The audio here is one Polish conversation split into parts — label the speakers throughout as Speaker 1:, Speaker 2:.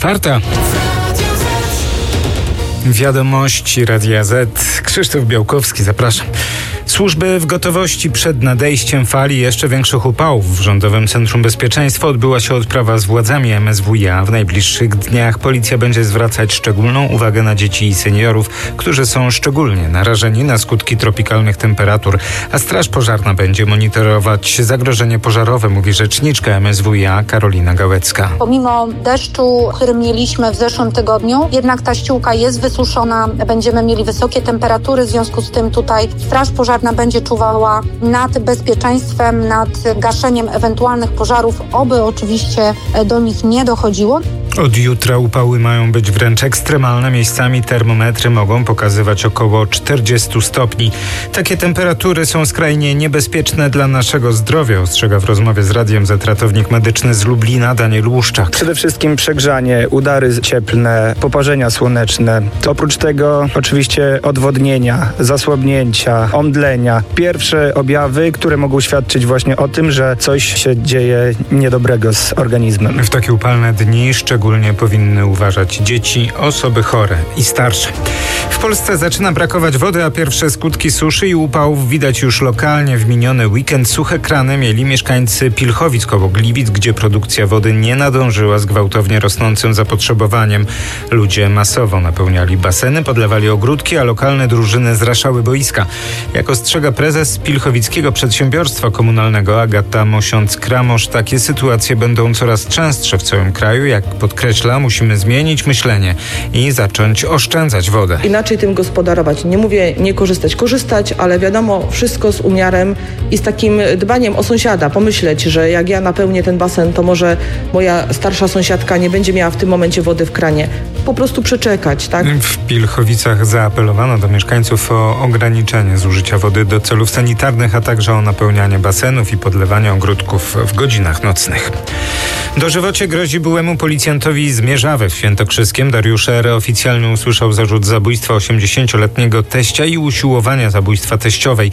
Speaker 1: 4:04. Wiadomości Radia Z. Krzysztof Białkowski, zapraszam. Służby w gotowości przed nadejściem fali jeszcze większych upałów. W Rządowym Centrum Bezpieczeństwa odbyła się odprawa z władzami MSWiA. W najbliższych dniach policja będzie zwracać szczególną uwagę na dzieci i seniorów, którzy są szczególnie narażeni na skutki tropikalnych temperatur, a Straż Pożarna będzie monitorować zagrożenie pożarowe, mówi rzeczniczka MSWiA Karolina Gałecka.
Speaker 2: Pomimo deszczu, który mieliśmy w zeszłym tygodniu, jednak ta ściółka jest wysuszona, będziemy mieli wysokie temperatury, w związku z tym tutaj Straż Pożarna będzie czuwała nad bezpieczeństwem, nad gaszeniem ewentualnych pożarów, oby oczywiście do nich nie dochodziło.
Speaker 1: Od jutra upały mają być wręcz ekstremalne. Miejscami termometry mogą pokazywać około 40 stopni. Takie temperatury są skrajnie niebezpieczne dla naszego zdrowia, ostrzega w rozmowie z Radiem Z ratownik medyczny z Lublina Daniel Łuszczak.
Speaker 3: Przede wszystkim przegrzanie, udary cieplne, poparzenia słoneczne. Oprócz tego oczywiście odwodnienia, zasłabnięcia, omdlenia. Pierwsze objawy, które mogą świadczyć właśnie o tym, że coś się dzieje niedobrego z organizmem.
Speaker 1: W takie upalne dni szczególnie powinny uważać dzieci, osoby chore i starsze. W Polsce zaczyna brakować wody, a pierwsze skutki suszy i upałów widać już lokalnie. W miniony weekend suche krany mieli mieszkańcy Pilchowic koło Gliwic, gdzie produkcja wody nie nadążyła z gwałtownie rosnącym zapotrzebowaniem. Ludzie masowo napełniali baseny, podlewali ogródki, a lokalne drużyny zraszały boiska. Jak ostrzega prezes Pilchowickiego Przedsiębiorstwa Komunalnego Agata Mosiąc-Kramosz, takie sytuacje będą coraz częstsze w całym kraju. Jak podkreśla, musimy zmienić myślenie i zacząć oszczędzać wodę.
Speaker 4: Inaczej tym gospodarować. Nie mówię nie korzystać, ale wiadomo, wszystko z umiarem i z takim dbaniem o sąsiada. Pomyśleć, że jak ja napełnię ten basen, to może moja starsza sąsiadka nie będzie miała w tym momencie wody w kranie. Po prostu przeczekać, tak?
Speaker 1: W Pilchowicach zaapelowano do mieszkańców o ograniczenie zużycia wody do celów sanitarnych, a także o napełnianie basenów i podlewanie ogródków w godzinach nocnych. Dożywocie grozi byłemu policjantowi z Mierzawy w Świętokrzyskiem. Dariusz R. oficjalnie usłyszał zarzut zabójstwa 80-letniego teścia i usiłowania zabójstwa teściowej.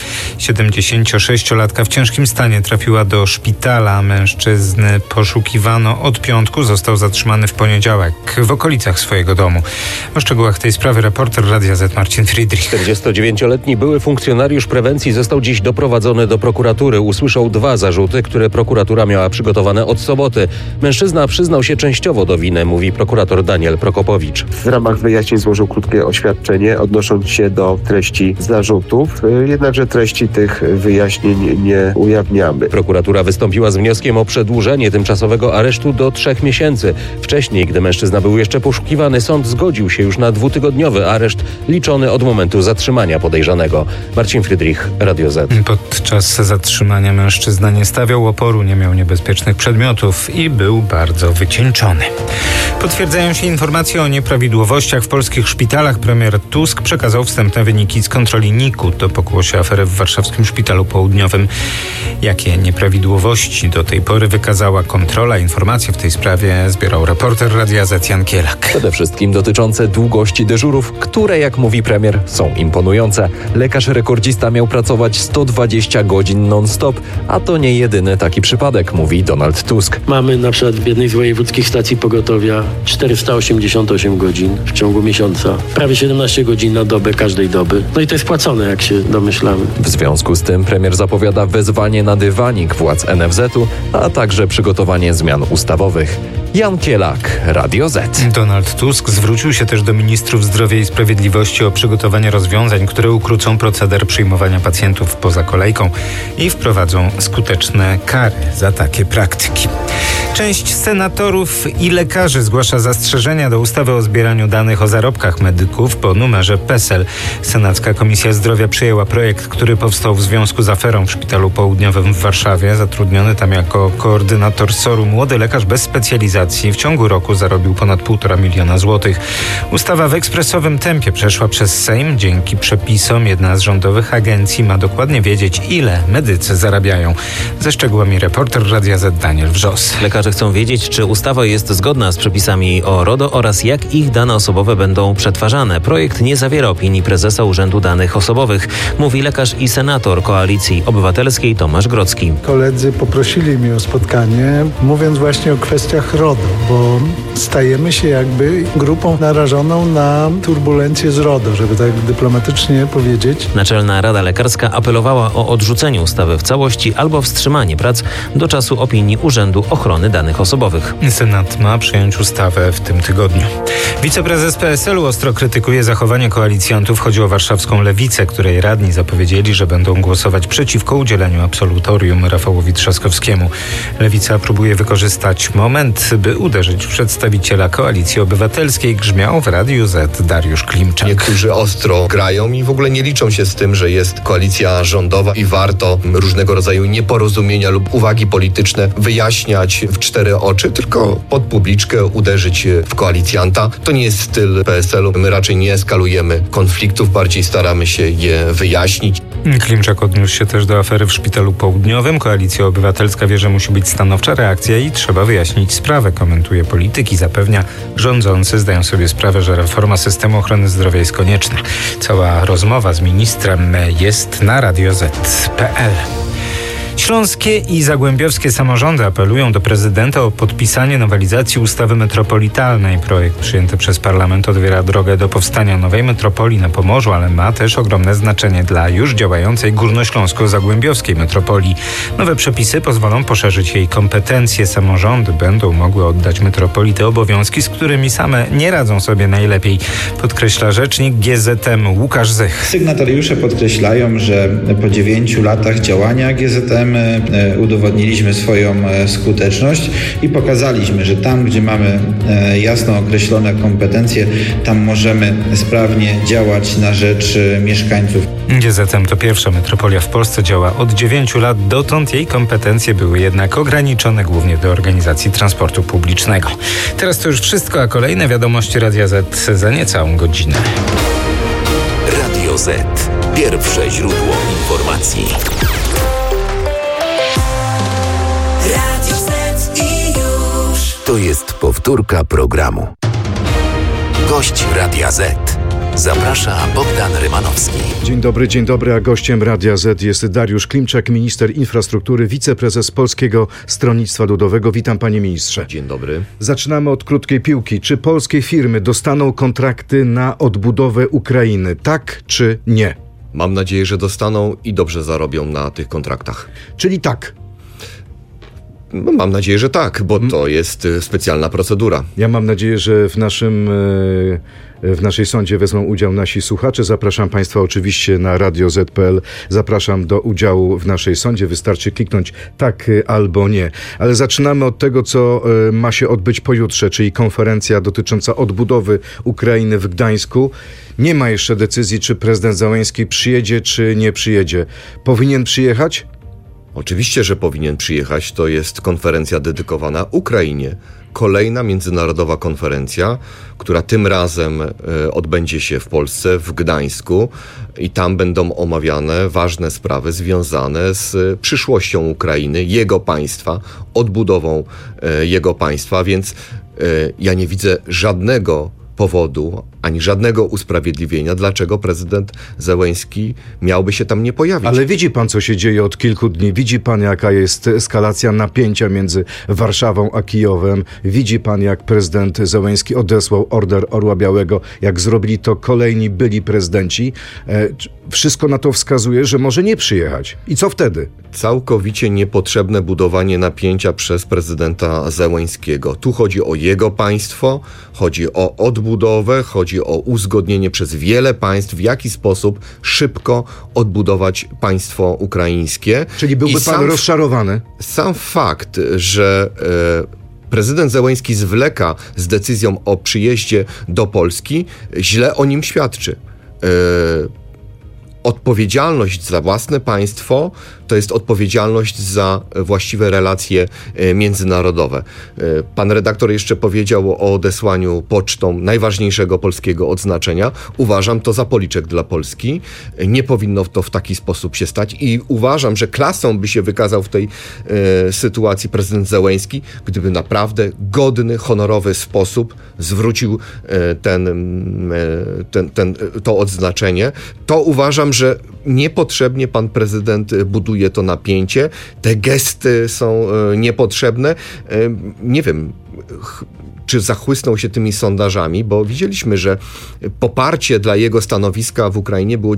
Speaker 1: 76-latka w ciężkim stanie trafiła do szpitala. Mężczyzny poszukiwano od piątku. Został zatrzymany w poniedziałek w okolicach swojego domu. O szczegółach tej sprawy reporter Radia Z Marcin Friedrich.
Speaker 5: 49-letni były funkcjonariusz prewencji został dziś doprowadzony do prokuratury. Usłyszał 2 zarzuty, które prokuratura miała przygotowane od soboty. Mężczyzna przyznał się częściowo do winy, mówi prokurator Daniel Prokopowicz.
Speaker 6: W ramach wyjaśnień złożył krótkie oświadczenie odnosząc się do treści zarzutów, jednakże treści tych wyjaśnień nie ujawniamy.
Speaker 5: Prokuratura wystąpiła z wnioskiem o przedłużenie tymczasowego aresztu do 3 miesięcy. Wcześniej, gdy mężczyzna był jeszcze poszukiwany, sąd zgodził się już na 2-tygodniowy areszt liczony od momentu zatrzymania podejrzanego. Marcin Friedrich, Radio Z.
Speaker 1: Podczas zatrzymania mężczyzna nie stawiał oporu, nie miał niebezpiecznych przedmiotów i był bardzo wycieńczony. Potwierdzają się informacje o nieprawidłowościach w polskich szpitalach. Premier Tusk przekazał wstępne wyniki z kontroli NIK-u. To pokłosie afery w warszawskim Szpitalu Południowym. Jakie nieprawidłowości do tej pory wykazała kontrola? Informacje w tej sprawie zbierał reporter Radia Z Jan Kielak.
Speaker 7: Przede wszystkim dotyczące długości dyżurów, które, jak mówi premier, są imponujące. Lekarz rekordzista miał pracować 120 godzin non-stop, a to nie jedyny taki przypadek, mówi Donald Tusk.
Speaker 8: Mamy na przykład w jednej z wojewódzkich stacji pogotowia 488 godzin w ciągu miesiąca. Prawie 17 godzin na dobę każdej doby. No i to jest płacone, jak się domyślamy.
Speaker 7: W związku z tym premier zapowiada wezwanie na dywanik władz NFZ-u, a także przygotowanie zmian ustawowych. Jan Kielak, Radio Z.
Speaker 1: Donald Tusk zwrócił się też do ministrów zdrowia i sprawiedliwości o przygotowanie rozwiązań, które ukrócą proceder przyjmowania pacjentów poza kolejką i wprowadzą skuteczne kary za takie praktyki. Część senatorów i lekarzy zgłasza zastrzeżenia do ustawy o zbieraniu danych o zarobkach medyków po numerze PESEL. Senacka Komisja Zdrowia przyjęła projekt, który powstał w związku z aferą w Szpitalu Południowym w Warszawie. Zatrudniony tam jako koordynator SOR-u młody lekarz bez specjalizacji w ciągu roku zarobił ponad 1,5 miliona złotych. Ustawa w ekspresowym tempie przeszła przez Sejm. Dzięki przepisom jedna z rządowych agencji ma dokładnie wiedzieć, ile medycy zarabiają. Ze szczegółami reporter Radia Z Daniel Wrzos.
Speaker 9: Lekarze chcą wiedzieć, czy ustawa jest zgodna z przepisami o RODO oraz jak ich dane osobowe będą przetwarzane. Projekt nie zawiera opinii prezesa Urzędu Danych Osobowych, mówi lekarz i senator Koalicji Obywatelskiej Tomasz Grodzki.
Speaker 10: Koledzy poprosili mnie o spotkanie, mówiąc właśnie o kwestiach RODO. RODO, bo stajemy się jakby grupą narażoną na turbulencje z RODO, żeby tak dyplomatycznie powiedzieć.
Speaker 9: Naczelna Rada Lekarska apelowała o odrzucenie ustawy w całości albo wstrzymanie prac do czasu opinii Urzędu Ochrony Danych Osobowych.
Speaker 1: Senat ma przyjąć ustawę w tym tygodniu. Wiceprezes PSL-u ostro krytykuje zachowanie koalicjantów. Chodzi o warszawską Lewicę, której radni zapowiedzieli, że będą głosować przeciwko udzieleniu absolutorium Rafałowi Trzaskowskiemu. Lewica próbuje wykorzystać moment, by uderzyć w przedstawiciela Koalicji Obywatelskiej. Grzmiał w Radiu Z Dariusz Klimczak.
Speaker 11: Niektórzy ostro grają i w ogóle nie liczą się z tym, że jest koalicja rządowa i warto różnego rodzaju nieporozumienia lub uwagi polityczne wyjaśniać w cztery oczy, tylko pod publiczkę uderzyć w koalicjanta. To nie jest styl PSL-u. My raczej nie eskalujemy konfliktów, bardziej staramy się je wyjaśnić.
Speaker 1: Klimczak odniósł się też do afery w Szpitalu Południowym. Koalicja Obywatelska wie, że musi być stanowcza reakcja i trzeba wyjaśnić sprawę, komentuje polityk i zapewnia, rządzący zdają sobie sprawę, że reforma systemu ochrony zdrowia jest konieczna. Cała rozmowa z ministrem jest na radioz.pl. Śląskie i zagłębiowskie samorządy apelują do prezydenta o podpisanie nowelizacji ustawy metropolitalnej. Projekt przyjęty przez parlament otwiera drogę do powstania nowej metropolii na Pomorzu, ale ma też ogromne znaczenie dla już działającej górnośląsko-zagłębiowskiej metropolii. Nowe przepisy pozwolą poszerzyć jej kompetencje. Samorządy będą mogły oddać metropolii te obowiązki, z którymi same nie radzą sobie najlepiej, podkreśla rzecznik GZM Łukasz Zych.
Speaker 12: Sygnatariusze podkreślają, że po 9 latach działania GZM udowodniliśmy swoją skuteczność i pokazaliśmy, że tam, gdzie mamy jasno określone kompetencje, tam możemy sprawnie działać na rzecz mieszkańców.
Speaker 1: GZM to pierwsza metropolia w Polsce, działa od 9 lat. Dotąd jej kompetencje były jednak ograniczone głównie do organizacji transportu publicznego. Teraz to już wszystko, a kolejne wiadomości Radia Z za niecałą godzinę.
Speaker 13: Radio Z. Pierwsze źródło informacji. Radio Z i już. To jest powtórka programu. Gość Radia Z. Zaprasza Bogdan Rymanowski.
Speaker 14: Dzień dobry, a gościem Radia Z jest Dariusz Klimczak, minister infrastruktury, wiceprezes Polskiego Stronnictwa Ludowego. Witam, panie ministrze.
Speaker 11: Dzień dobry.
Speaker 14: Zaczynamy od krótkiej piłki. Czy polskie firmy dostaną kontrakty na odbudowę Ukrainy? Tak czy nie?
Speaker 11: Mam nadzieję, że dostaną i dobrze zarobią na tych kontraktach.
Speaker 14: Czyli tak?
Speaker 11: No, mam nadzieję, że tak, bo to jest specjalna procedura.
Speaker 14: Ja mam nadzieję, że w naszej sądzie wezmą udział nasi słuchacze. Zapraszam państwa oczywiście na radioz.pl. Zapraszam do udziału w naszej sądzie. Wystarczy kliknąć tak albo nie. Ale zaczynamy od tego, co ma się odbyć pojutrze, czyli konferencja dotycząca odbudowy Ukrainy w Gdańsku. Nie ma jeszcze decyzji, czy prezydent Zełenski przyjedzie, czy nie przyjedzie. Powinien przyjechać?
Speaker 11: Oczywiście, że powinien przyjechać. To jest konferencja dedykowana Ukrainie. Kolejna międzynarodowa konferencja, która tym razem odbędzie się w Polsce, w Gdańsku i tam będą omawiane ważne sprawy związane z przyszłością Ukrainy, jego państwa, odbudową jego państwa, więc ja nie widzę żadnego powodu, ani żadnego usprawiedliwienia, dlaczego prezydent Zełenski miałby się tam nie pojawić.
Speaker 14: Ale widzi pan, co się dzieje od kilku dni. Widzi pan, jaka jest eskalacja napięcia między Warszawą a Kijowem. Widzi pan, jak prezydent Zełenski odesłał order Orła Białego, jak zrobili to kolejni byli prezydenci. Wszystko na to wskazuje, że może nie przyjechać. I co wtedy?
Speaker 11: Całkowicie niepotrzebne budowanie napięcia przez prezydenta Zełenskiego. Tu chodzi o jego państwo, chodzi o odbudowę, chodzi o uzgodnienie przez wiele państw, w jaki sposób szybko odbudować państwo ukraińskie.
Speaker 14: Czyli byłby pan rozczarowany?
Speaker 11: Sam fakt, że prezydent Zełenski zwleka z decyzją o przyjeździe do Polski, źle o nim świadczy. Odpowiedzialność za własne państwo to jest odpowiedzialność za właściwe relacje międzynarodoowe. Pan redaktor jeszcze powiedział o odesłaniu pocztą najważniejszego polskiego odznaczenia. Uważam to za policzek dla Polski. Nie powinno to w taki sposób się stać i uważam, że klasą by się wykazał w tej sytuacji prezydent Zełenski, gdyby naprawdę godny, honorowy sposób zwrócił to odznaczenie. To uważam, że niepotrzebnie pan prezydent buduje to napięcie. Te gesty są niepotrzebne. Nie wiem, czy zachłysnął się tymi sondażami, bo widzieliśmy, że poparcie dla jego stanowiska w Ukrainie było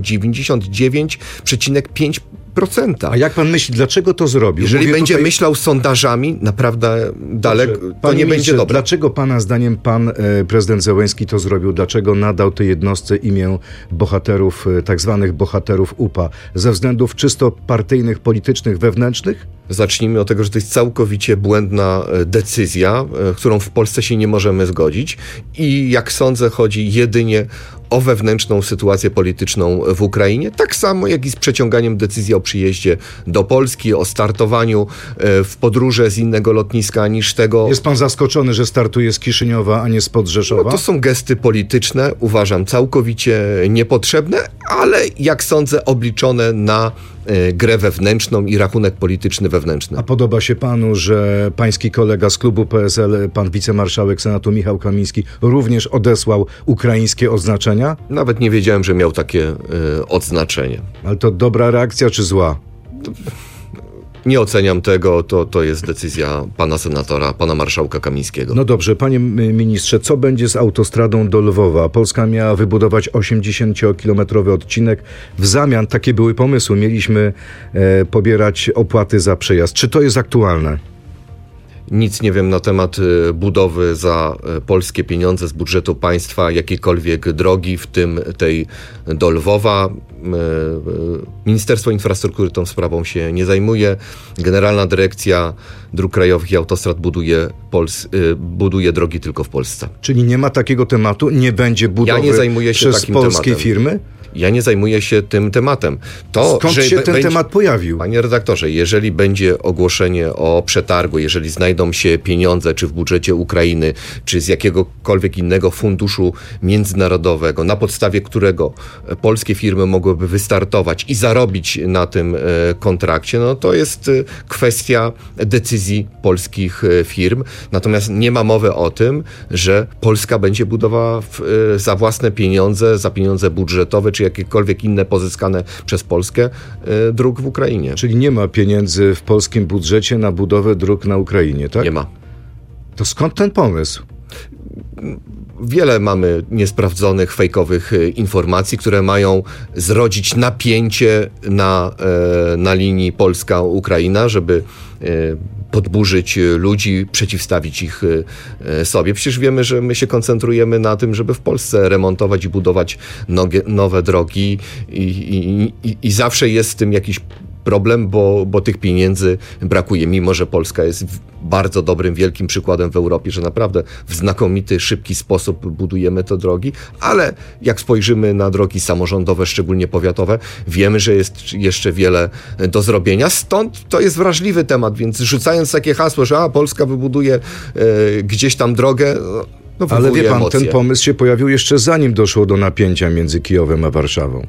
Speaker 11: 99,5%.
Speaker 14: A jak pan myśli, dlaczego to zrobił?
Speaker 11: Jeżeli będzie myślał sondażami, naprawdę daleko, to nie będzie dobre.
Speaker 14: Dlaczego pana zdaniem pan prezydent Zełenski to zrobił? Dlaczego nadał tej jednostce imię bohaterów, tak zwanych bohaterów UPA? Ze względów czysto partyjnych, politycznych, wewnętrznych?
Speaker 11: Zacznijmy od tego, że to jest całkowicie błędna decyzja, którą w Polsce się nie możemy zgodzić i jak sądzę, chodzi jedynie o wewnętrzną sytuację polityczną w Ukrainie, tak samo jak i z przeciąganiem decyzji o przyjeździe do Polski, o startowaniu w podróże z innego lotniska niż tego.
Speaker 14: Jest pan zaskoczony, że startuje z Kiszyniowa, a nie spod Rzeszowa?
Speaker 11: No to są gesty polityczne, uważam, całkowicie niepotrzebne, ale jak sądzę, obliczone na grę wewnętrzną i rachunek polityczny wewnętrzny.
Speaker 14: A podoba się panu, że pański kolega z klubu PSL, pan wicemarszałek Senatu Michał Kamiński, również odesłał ukraińskie oznaczenia?
Speaker 11: Nawet nie wiedziałem, że miał takie odznaczenie.
Speaker 14: Ale to dobra reakcja czy zła?
Speaker 11: Nie oceniam tego, to jest decyzja pana senatora, pana marszałka Kamińskiego.
Speaker 14: No dobrze, panie ministrze, co będzie z autostradą do Lwowa? Polska miała wybudować 80-kilometrowy odcinek. W zamian, takie były pomysły, mieliśmy pobierać opłaty za przejazd. Czy to jest aktualne?
Speaker 11: Nic nie wiem na temat budowy za polskie pieniądze z budżetu państwa jakiejkolwiek drogi, w tym tej do Lwowa. Ministerstwo Infrastruktury tą sprawą się nie zajmuje. Generalna Dyrekcja Dróg Krajowych i Autostrad buduje drogi tylko w Polsce.
Speaker 14: Czyli nie ma takiego tematu? Nie będzie budowy przez polskie firmy?
Speaker 11: Ja nie zajmuję się tym tematem.
Speaker 14: Skąd się ten temat pojawił?
Speaker 11: Panie redaktorze, jeżeli będzie ogłoszenie o przetargu, jeżeli znajdą się pieniądze, czy w budżecie Ukrainy, czy z jakiegokolwiek innego funduszu międzynarodowego, na podstawie którego polskie firmy mogłyby wystartować i zarobić na tym kontrakcie, no to jest kwestia decyzji polskich firm. Natomiast nie ma mowy o tym, że Polska będzie budowała za własne pieniądze, za pieniądze budżetowe, czy jakiekolwiek inne pozyskane przez Polskę dróg w Ukrainie.
Speaker 14: Czyli nie ma pieniędzy w polskim budżecie na budowę dróg na Ukrainie, tak?
Speaker 11: Nie ma.
Speaker 14: To skąd ten pomysł?
Speaker 11: Wiele mamy niesprawdzonych, fejkowych informacji, które mają zrodzić napięcie na linii Polska-Ukraina, żeby podburzyć ludzi, przeciwstawić ich sobie. Przecież wiemy, że my się koncentrujemy na tym, żeby w Polsce remontować i budować nowe drogi i zawsze jest z tym jakiś problem, bo tych pieniędzy brakuje, mimo że Polska jest bardzo dobrym, wielkim przykładem w Europie, że naprawdę w znakomity, szybki sposób budujemy te drogi, ale jak spojrzymy na drogi samorządowe, szczególnie powiatowe, wiemy, że jest jeszcze wiele do zrobienia. Stąd to jest wrażliwy temat, więc rzucając takie hasło, że Polska wybuduje gdzieś tam drogę,
Speaker 14: ale wie pan,
Speaker 11: emocje.
Speaker 14: Ten pomysł się pojawił jeszcze zanim doszło do napięcia między Kijowem a Warszawą.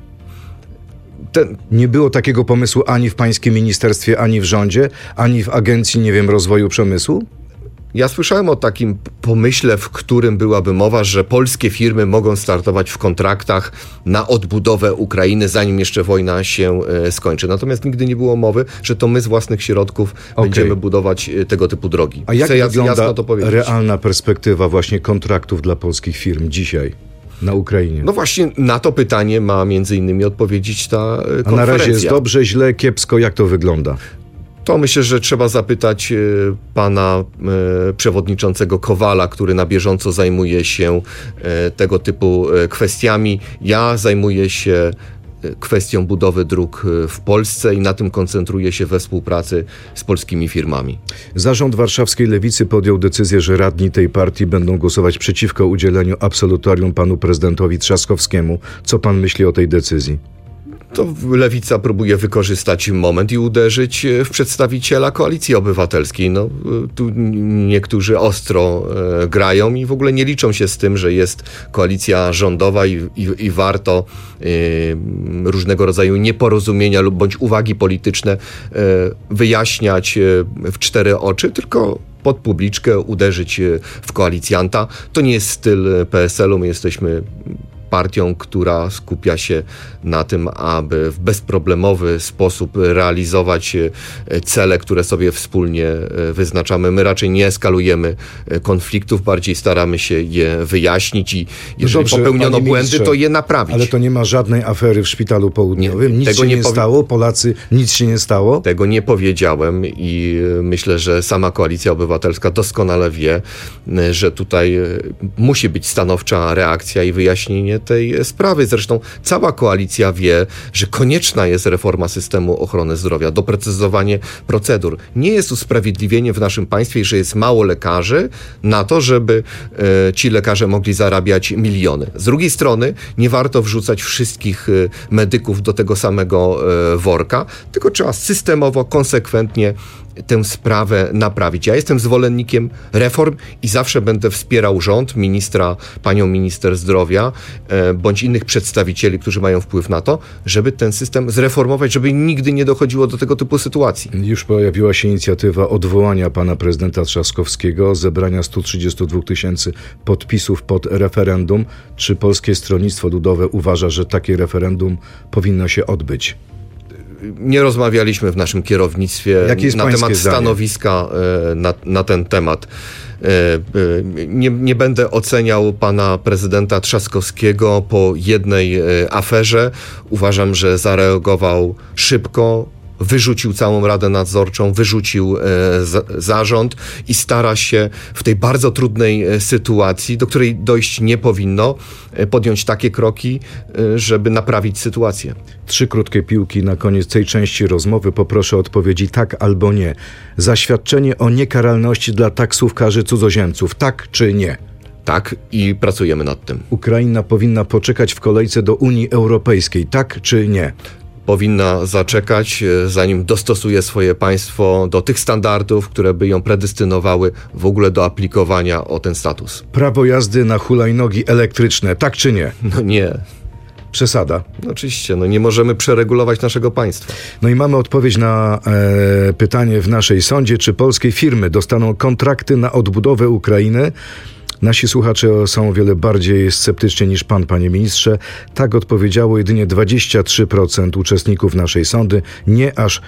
Speaker 14: Nie było takiego pomysłu ani w pańskim ministerstwie, ani w rządzie, ani w Agencji, Rozwoju Przemysłu?
Speaker 11: Ja słyszałem o takim pomyśle, w którym byłaby mowa, że polskie firmy mogą startować w kontraktach na odbudowę Ukrainy, zanim jeszcze wojna się skończy. Natomiast nigdy nie było mowy, że to my z własnych środków będziemy budować tego typu drogi.
Speaker 14: A jak wygląda realna perspektywa właśnie kontraktów dla polskich firm dzisiaj na Ukrainie?
Speaker 11: No właśnie na to pytanie ma między innymi odpowiedzieć ta konferencja.
Speaker 14: A na razie jest dobrze, źle, kiepsko? Jak to wygląda?
Speaker 11: To myślę, że trzeba zapytać pana przewodniczącego Kowala, który na bieżąco zajmuje się tego typu kwestiami. Ja zajmuję się kwestią budowy dróg w Polsce i na tym koncentruję się we współpracy z polskimi firmami.
Speaker 14: Zarząd warszawskiej Lewicy podjął decyzję, że radni tej partii będą głosować przeciwko udzieleniu absolutorium panu prezydentowi Trzaskowskiemu. Co pan myśli o tej decyzji?
Speaker 11: To Lewica próbuje wykorzystać moment i uderzyć w przedstawiciela Koalicji Obywatelskiej. No, tu niektórzy ostro grają i w ogóle nie liczą się z tym, że jest koalicja rządowa i warto różnego rodzaju nieporozumienia lub bądź uwagi polityczne wyjaśniać w cztery oczy, tylko pod publiczkę uderzyć w koalicjanta. To nie jest styl PSL-u, my jesteśmy partią, która skupia się na tym, aby w bezproblemowy sposób realizować cele, które sobie wspólnie wyznaczamy. My raczej nie eskalujemy konfliktów, bardziej staramy się je wyjaśnić i jeżeli popełniono błędy, to je naprawić.
Speaker 14: Ale to nie ma żadnej afery w Szpitalu Południowym? Nic się nie stało? Polacy, nic się nie stało?
Speaker 11: Tego nie powiedziałem i myślę, że sama Koalicja Obywatelska doskonale wie, że tutaj musi być stanowcza reakcja i wyjaśnienie tej sprawy. Zresztą cała koalicja wie, że konieczna jest reforma systemu ochrony zdrowia, doprecyzowanie procedur. Nie jest usprawiedliwienie w naszym państwie, że jest mało lekarzy na to, żeby ci lekarze mogli zarabiać miliony. Z drugiej strony nie warto wrzucać wszystkich medyków do tego samego worka, tylko trzeba systemowo, konsekwentnie tę sprawę naprawić. Ja jestem zwolennikiem reform i zawsze będę wspierał rząd, panią minister zdrowia, bądź innych przedstawicieli, którzy mają wpływ na to, żeby ten system zreformować, żeby nigdy nie dochodziło do tego typu sytuacji.
Speaker 14: Już pojawiła się inicjatywa odwołania pana prezydenta Trzaskowskiego, zebrania 132 000 podpisów pod referendum. Czy Polskie Stronnictwo Ludowe uważa, że takie referendum powinno się odbyć?
Speaker 11: Nie rozmawialiśmy w naszym kierownictwie na temat stanowiska na ten temat. Nie będę oceniał pana prezydenta Trzaskowskiego po jednej aferze. Uważam, że zareagował szybko, wyrzucił całą Radę Nadzorczą, wyrzucił zarząd i stara się w tej bardzo trudnej sytuacji, do której dojść nie powinno, podjąć takie kroki, żeby naprawić sytuację.
Speaker 14: 3 krótkie piłki na koniec tej części rozmowy. Poproszę o odpowiedzi tak albo nie. Zaświadczenie o niekaralności dla taksówkarzy cudzoziemców, tak czy nie?
Speaker 11: Tak, i pracujemy nad tym.
Speaker 14: Ukraina powinna poczekać w kolejce do Unii Europejskiej, tak czy nie?
Speaker 11: Powinna zaczekać, zanim dostosuje swoje państwo do tych standardów, które by ją predestynowały w ogóle do aplikowania o ten status.
Speaker 14: Prawo jazdy na hulajnogi elektryczne, tak czy nie?
Speaker 11: No nie.
Speaker 14: Przesada.
Speaker 11: No oczywiście, nie możemy przeregulować naszego państwa.
Speaker 14: No i mamy odpowiedź na pytanie w naszej sądzie, czy polskie firmy dostaną kontrakty na odbudowę Ukrainy. Nasi słuchacze są o wiele bardziej sceptyczni niż pan, panie ministrze. Tak odpowiedziało jedynie 23% uczestników naszej sądy, nie aż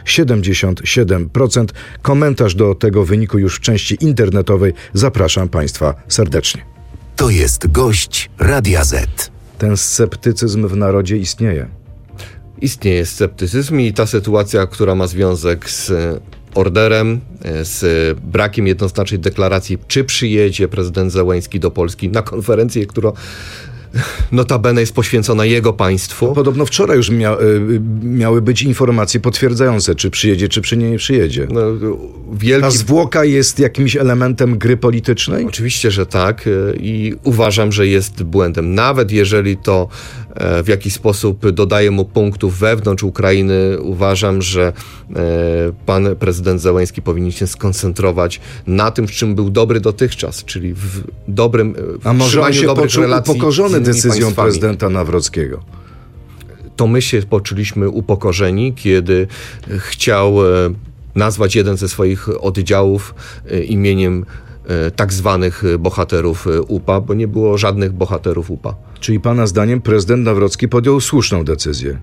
Speaker 14: 77%. Komentarz do tego wyniku już w części internetowej. Zapraszam państwa serdecznie.
Speaker 13: To jest gość Radia Z.
Speaker 14: Ten sceptycyzm w narodzie istnieje.
Speaker 11: Istnieje sceptycyzm i ta sytuacja, która ma związek z orderem, z brakiem jednoznacznej deklaracji, czy przyjedzie prezydent Zełenski do Polski na konferencję, która notabene jest poświęcona jego państwu.
Speaker 14: No, podobno wczoraj już miały być informacje potwierdzające, czy przyjedzie, czy nie przyjedzie. Ta zwłoka jest jakimś elementem gry politycznej?
Speaker 11: Oczywiście, że tak i uważam, że jest błędem. Nawet jeżeli to w jakiś sposób dodaje mu punktów wewnątrz Ukrainy, uważam, że pan prezydent Zełenski powinien się skoncentrować na tym, w czym był dobry dotychczas, czyli w dobrym
Speaker 14: A może on się poczuł
Speaker 11: relacji
Speaker 14: upokorzony decyzją
Speaker 11: państwami.
Speaker 14: prezydenta Nawrockiego?
Speaker 11: To my się poczuliśmy upokorzeni, kiedy chciał nazwać jeden ze swoich oddziałów imieniem tak zwanych bohaterów UPA, bo nie było żadnych bohaterów UPA.
Speaker 14: Czyli pana zdaniem prezydent Nawrocki podjął słuszną decyzję?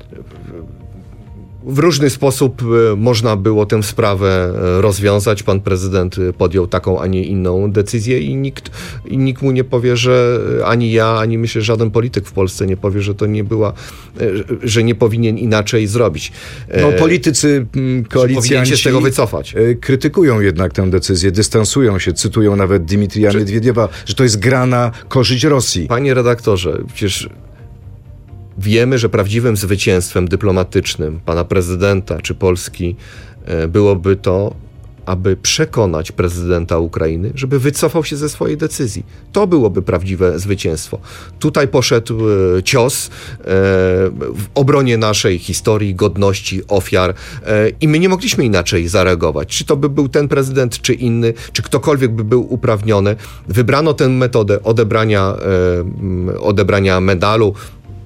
Speaker 11: W różny sposób można było tę sprawę rozwiązać. Pan prezydent podjął taką, a nie inną decyzję i nikt mu nie powie, że ani ja, ani myślę, żaden polityk w Polsce nie powie, że to nie była, że nie powinien inaczej zrobić.
Speaker 14: Politycy, koalicjanci
Speaker 11: powinien się z tego wycofać.
Speaker 14: Krytykują jednak tę decyzję, dystansują się, cytują nawet Dmitrija Miedwiediewa, że to jest gra na korzyść Rosji.
Speaker 11: Panie redaktorze, przecież wiemy, że prawdziwym zwycięstwem dyplomatycznym pana prezydenta czy Polski byłoby to, aby przekonać prezydenta Ukrainy, żeby wycofał się ze swojej decyzji. To byłoby prawdziwe zwycięstwo. Tutaj poszedł cios w obronie naszej historii, godności, ofiar i my nie mogliśmy inaczej zareagować. Czy to by był ten prezydent, czy inny, czy ktokolwiek by był uprawniony. Wybrano tę metodę odebrania medalu.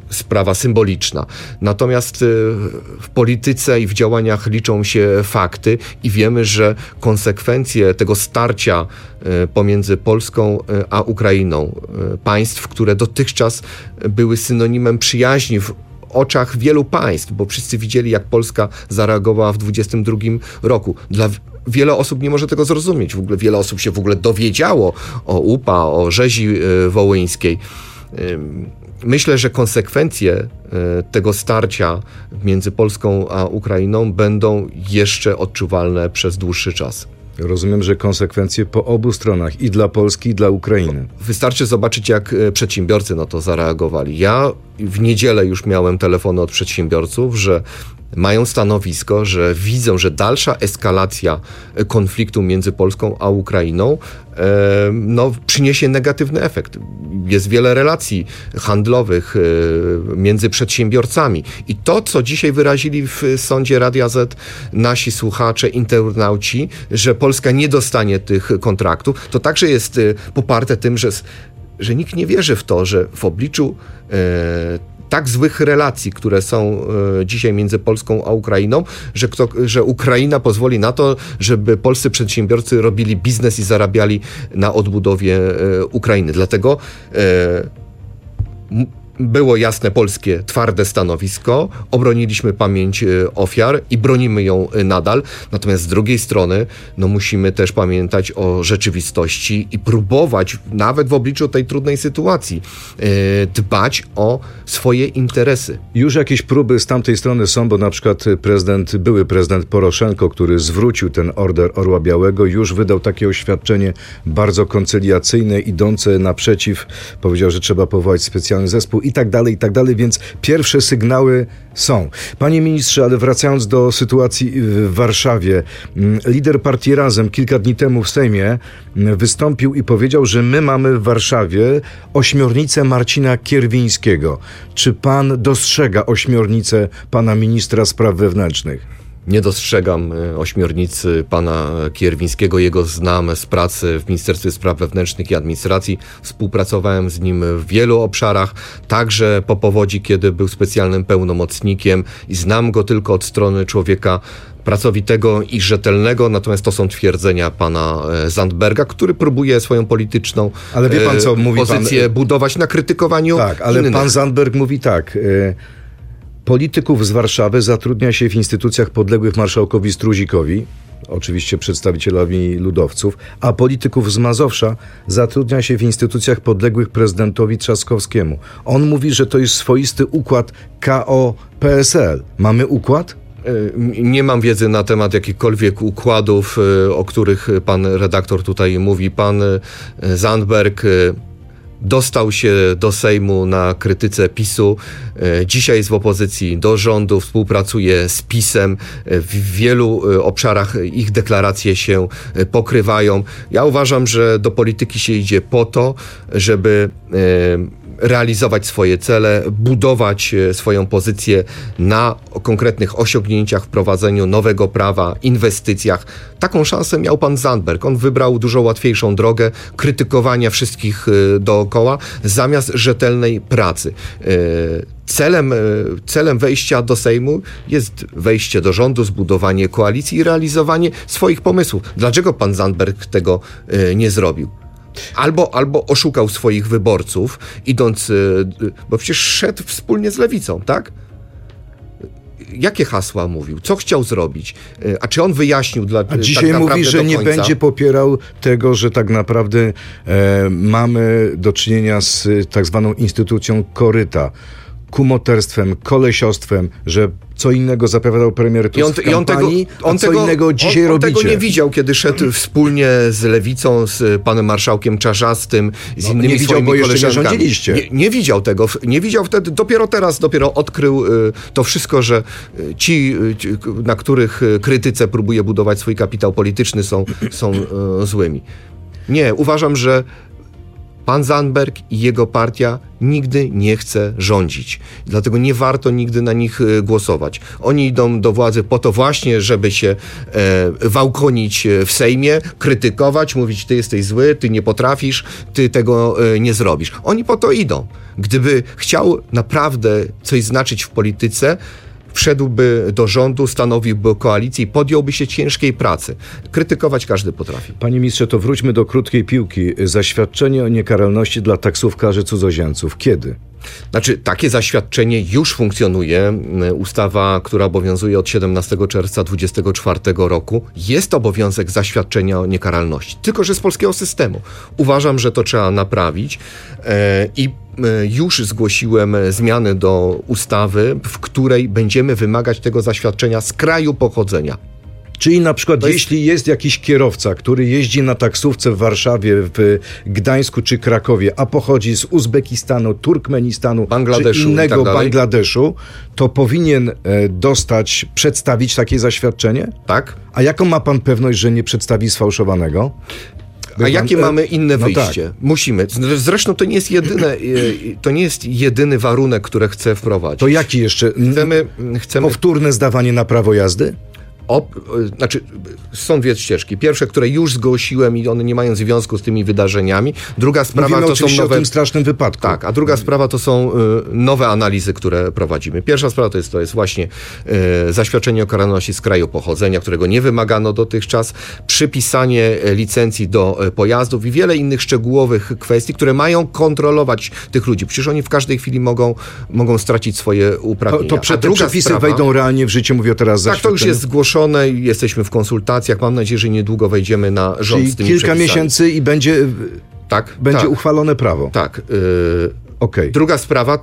Speaker 11: sprawa symboliczna. Natomiast w polityce i w działaniach liczą się fakty i wiemy, że konsekwencje tego starcia pomiędzy Polską a Ukrainą, państw, które dotychczas były synonimem przyjaźni w oczach wielu państw, bo wszyscy widzieli, jak Polska zareagowała w 2022 roku. Wiele osób nie może tego zrozumieć. W ogóle wiele osób się dowiedziało o UPA, o rzezi wołyńskiej. Myślę, że konsekwencje tego starcia między Polską a Ukrainą będą jeszcze odczuwalne przez dłuższy czas.
Speaker 14: Rozumiem, że konsekwencje po obu stronach, i dla Polski, i dla Ukrainy.
Speaker 11: Wystarczy zobaczyć, jak przedsiębiorcy na to zareagowali. Ja w niedzielę już miałem telefony od przedsiębiorców, że mają stanowisko, że widzą, że dalsza eskalacja konfliktu między Polską a Ukrainą przyniesie negatywny efekt. Jest wiele relacji handlowych między przedsiębiorcami. I to, co dzisiaj wyrazili w sądzie Radia Z nasi słuchacze, internauci, że Polska nie dostanie tych kontraktów, to także jest poparte tym, że nikt nie wierzy w to, że w obliczu tak złych relacji, które są dzisiaj między Polską a Ukrainą, że Ukraina pozwoli na to, żeby polscy przedsiębiorcy robili biznes i zarabiali na odbudowie Ukrainy. Dlatego było jasne polskie, twarde stanowisko, obroniliśmy pamięć ofiar i bronimy ją nadal. Natomiast z drugiej strony musimy też pamiętać o rzeczywistości i próbować, nawet w obliczu tej trudnej sytuacji, dbać o swoje interesy.
Speaker 14: Już jakieś próby z tamtej strony są, bo na przykład były prezydent Poroszenko, który zwrócił ten order Orła Białego, już wydał takie oświadczenie bardzo koncyliacyjne, idące naprzeciw, powiedział, że trzeba powołać specjalny zespół i tak dalej, więc pierwsze sygnały są. Panie ministrze, ale wracając do sytuacji w Warszawie, lider partii Razem kilka dni temu w Sejmie wystąpił i powiedział, że my mamy w Warszawie ośmiornicę Marcina Kierwińskiego. Czy pan dostrzega ośmiornicę pana ministra spraw wewnętrznych?
Speaker 11: Nie dostrzegam ośmiornicy pana Kierwińskiego. Jego znam z pracy w Ministerstwie Spraw Wewnętrznych i Administracji. Współpracowałem z nim w wielu obszarach, także po powodzi, kiedy był specjalnym pełnomocnikiem i znam go tylko od strony człowieka pracowitego i rzetelnego, natomiast to są twierdzenia pana Zandberga, który próbuje swoją polityczną
Speaker 14: ale wie pan, co mówi
Speaker 11: pozycję budować na krytykowaniu
Speaker 14: tak, ale
Speaker 11: innych.
Speaker 14: Pan Zandberg mówi tak... Polityków z Warszawy zatrudnia się w instytucjach podległych marszałkowi Struzikowi, oczywiście przedstawicielowi ludowców, a polityków z Mazowsza zatrudnia się w instytucjach podległych prezydentowi Trzaskowskiemu. On mówi, że to jest swoisty układ KO-PSL. Mamy układ?
Speaker 11: Nie mam wiedzy na temat jakichkolwiek układów, o których pan redaktor tutaj mówi. Pan Zandberg dostał się do Sejmu na krytyce PiS-u. Dzisiaj jest w opozycji do rządu, współpracuje z PiS-em. W wielu obszarach ich deklaracje się pokrywają. Ja uważam, że do polityki się idzie po to, żeby realizować swoje cele, budować swoją pozycję na konkretnych osiągnięciach, wprowadzeniu nowego prawa, inwestycjach. Taką szansę miał pan Zandberg. On wybrał dużo łatwiejszą drogę krytykowania wszystkich dookoła zamiast rzetelnej pracy. Celem wejścia do Sejmu jest wejście do rządu, zbudowanie koalicji i realizowanie swoich pomysłów. Dlaczego pan Zandberg tego nie zrobił? Albo oszukał swoich wyborców, idąc, bo przecież szedł wspólnie z Lewicą, tak? Jakie hasła mówił? Co chciał zrobić? A czy on wyjaśnił
Speaker 14: A dzisiaj tak mówi, że nie będzie popierał tego, że tak naprawdę mamy do czynienia z tak zwaną instytucją koryta, kumoterstwem, kolesiostwem, że co innego zapowiadał premier Tusk w kampanii, co innego dzisiaj robicie.
Speaker 11: On tego nie widział, kiedy szedł wspólnie z Lewicą, z panem marszałkiem Czarzastym, z innymi
Speaker 14: nie widział,
Speaker 11: swoimi
Speaker 14: bo jeszcze
Speaker 11: koleżankami.
Speaker 14: nie rządziliście.
Speaker 11: Nie widział tego. Nie widział wtedy. Dopiero teraz odkrył to wszystko, że ci, na których krytyce próbuje budować swój kapitał polityczny, są złymi. Nie, uważam, że Pan Zandberg i jego partia nigdy nie chce rządzić. Dlatego nie warto nigdy na nich głosować. Oni idą do władzy po to właśnie, żeby się wałkonić w Sejmie, krytykować, mówić, ty jesteś zły, ty nie potrafisz, ty tego nie zrobisz. Oni po to idą. Gdyby chciał naprawdę coś znaczyć w polityce, wszedłby do rządu, stanowiłby koalicję i podjąłby się ciężkiej pracy. Krytykować każdy potrafi.
Speaker 14: Panie ministrze, to wróćmy do krótkiej piłki. Zaświadczenie o niekaralności dla taksówkarzy cudzoziemców. Kiedy?
Speaker 11: Znaczy, takie zaświadczenie już funkcjonuje. Ustawa, która obowiązuje od 17 czerwca 2024 roku, jest obowiązek zaświadczenia o niekaralności. Tylko że z polskiego systemu. Uważam, że to trzeba naprawić i już zgłosiłem zmiany do ustawy, w której będziemy wymagać tego zaświadczenia z kraju pochodzenia.
Speaker 14: Czyli na przykład jeśli jest jakiś kierowca, który jeździ na taksówce w Warszawie, w Gdańsku czy Krakowie, a pochodzi z Uzbekistanu, Turkmenistanu
Speaker 11: Bangladeszu,
Speaker 14: czy innego
Speaker 11: tak
Speaker 14: Bangladeszu, to powinien przedstawić takie zaświadczenie?
Speaker 11: Tak.
Speaker 14: A jaką ma pan pewność, że nie przedstawi sfałszowanego?
Speaker 11: A jakie mamy inne wyjście?
Speaker 14: Tak.
Speaker 11: Musimy. Zresztą to nie jest jedyny warunek, który chcę wprowadzić.
Speaker 14: To jaki jeszcze?
Speaker 11: Chcemy
Speaker 14: powtórne zdawanie na prawo jazdy?
Speaker 11: Są dwie ścieżki. Pierwsze, które już zgłosiłem i one nie mają związku z tymi wydarzeniami. Druga sprawa to są nowe...
Speaker 14: o tym strasznym wypadku.
Speaker 11: Tak, a druga sprawa to są nowe analizy, które prowadzimy. Pierwsza sprawa to jest właśnie zaświadczenie o karalności z kraju pochodzenia, którego nie wymagano dotychczas, przypisanie licencji do pojazdów i wiele innych szczegółowych kwestii, które mają kontrolować tych ludzi. Przecież oni w każdej chwili mogą stracić swoje uprawnienia.
Speaker 14: Te przepisy wejdą realnie w życie, mówię teraz
Speaker 11: tak, to już jest zgłoszone. Jesteśmy w konsultacjach. Mam nadzieję, że niedługo wejdziemy na rząd
Speaker 14: czyli
Speaker 11: z tymi
Speaker 14: kilka
Speaker 11: przepisami.
Speaker 14: miesięcy i będzie uchwalone prawo.
Speaker 11: Tak.
Speaker 14: Okay.
Speaker 11: Druga sprawa